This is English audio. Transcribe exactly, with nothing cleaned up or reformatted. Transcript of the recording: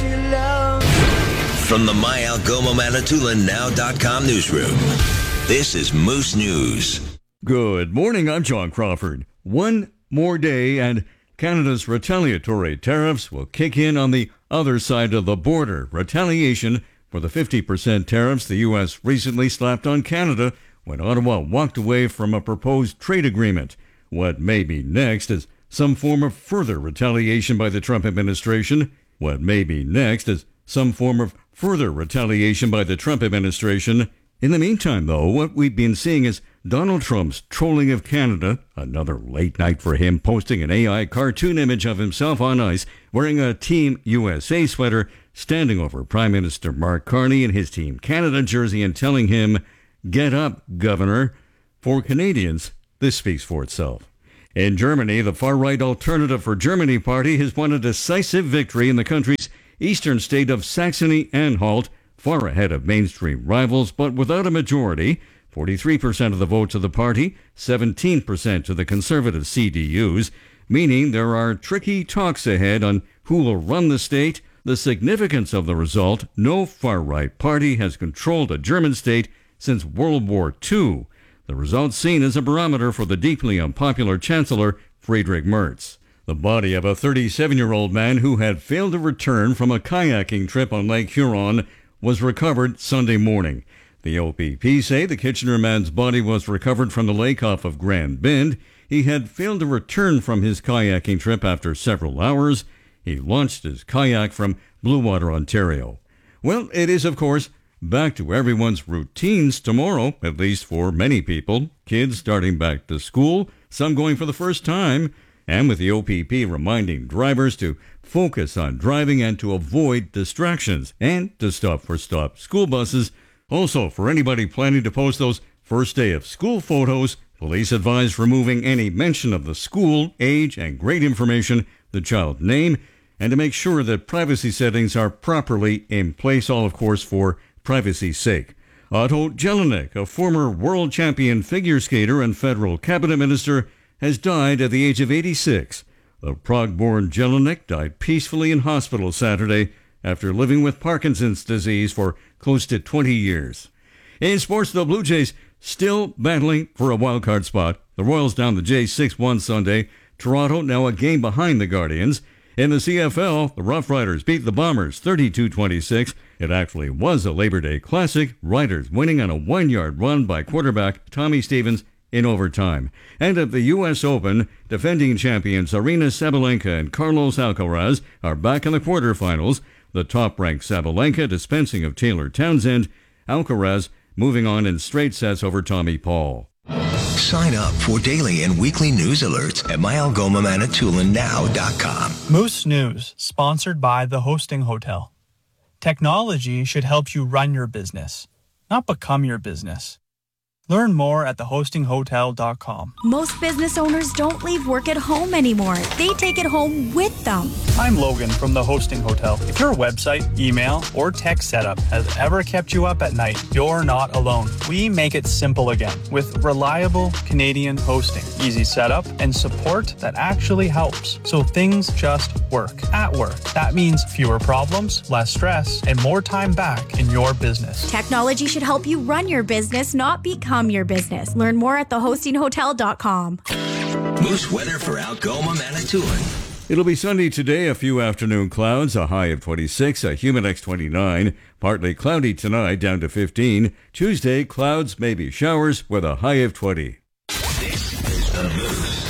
your love. From the My Algoma Manitoulin Now dot com newsroom, this is Moose News. Good morning, I'm John Crawford. One more day and Canada's retaliatory tariffs will kick in on the other side of the border. Retaliation for the fifty percent tariffs the U S recently slapped on Canada when Ottawa walked away from a proposed trade agreement. What may be next is some form of further retaliation by the Trump administration. What may be next is some form of further retaliation by the Trump administration. In the meantime, though, what we've been seeing is Donald Trump's trolling of Canada, another late night for him, posting an A I cartoon image of himself on ice wearing a Team U S A sweater, standing over Prime Minister Mark Carney in his Team Canada jersey and telling him, "Get up, Governor." For Canadians, this speaks for itself. In Germany, the far-right Alternative for Germany party has won a decisive victory in the country's eastern state of Saxony-Anhalt, far ahead of mainstream rivals, but without a majority. forty-three percent of the votes of the party, seventeen percent to the conservative C D Us, meaning there are tricky talks ahead on who will run the state. The significance of the result: no far-right party has controlled a German state since World War Two. The result seen as a barometer for the deeply unpopular Chancellor Friedrich Merz. The body of a thirty-seven-year-old man who had failed to return from a kayaking trip on Lake Huron was recovered Sunday morning. The O P P say the Kitchener man's body was recovered from the lake off of Grand Bend. He had failed to return from his kayaking trip after several hours. He launched his kayak from Bluewater, Ontario. Well, it is, of course, back to everyone's routines tomorrow, at least for many people. Kids starting back to school, some going for the first time, and with the O P P reminding drivers to focus on driving and to avoid distractions, and to stop for stop school buses. Also, for anybody planning to post those first day of school photos, police advise removing any mention of the school, age, and grade information, the child name, and to make sure that privacy settings are properly in place, all of course for privacy's sake. Otto Jelinek, a former world champion figure skater and federal cabinet minister, has died at the age of eighty-six. The Prague-born Jelinek died peacefully in hospital Saturday after living with Parkinson's disease for close to twenty years. In sports, the Blue Jays still battling for a wild-card spot. The Royals down the Jays six one Sunday. Toronto now a game behind the Guardians. In the C F L, the Rough Riders beat the Bombers thirty-two twenty-six. It actually was a Labor Day classic, Riders winning on a one-yard run by quarterback Tommy Stevens in overtime. And at the U S Open, defending champions Aryna Sabalenka and Carlos Alcaraz are back in the quarterfinals. The top-ranked Sabalenka dispensing of Taylor Townsend, Alcaraz moving on in straight sets over Tommy Paul. Sign up for daily and weekly news alerts at My Algoma Manitoulin Now dot com. Moose News, sponsored by The Hosting Hotel. Technology should help you run your business, not become your business. Learn more at the hosting hotel dot com. Most business owners don't leave work at home anymore. They take it home with them. I'm Logan from The Hosting Hotel. If your website, email, or tech setup has ever kept you up at night, you're not alone. We make it simple again with reliable Canadian hosting, easy setup, and support that actually helps. So things just work at work. That means fewer problems, less stress, and more time back in your business. Technology should help you run your business, not become your business. Learn more at the hosting hotel dot com. Moose weather for Algoma, Manitoulin. It'll be sunny today, a few afternoon clouds, a high of twenty-six, a humid X twenty-nine. Partly cloudy tonight, down to fifteen. Tuesday, clouds, maybe showers, with a high of twenty. This is the Moose.